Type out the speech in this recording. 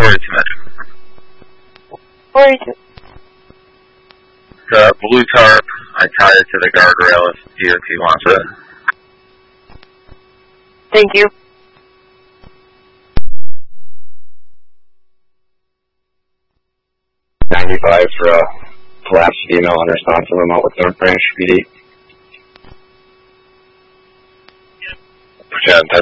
42. 42. The blue tarp, I tie it to the guardrail if DOT wants it. Thank you. $95 for a collapsed female unresponsive remote with North Branch PD. Push out